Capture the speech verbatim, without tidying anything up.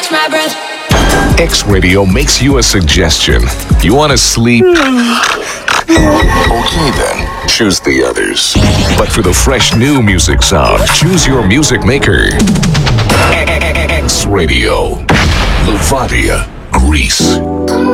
catch my breath. X Radio makes you a suggestion. You want to sleep? Okay then, choose the others. But for the fresh new music sound, choose your music maker. X Radio, Levadia, Greece.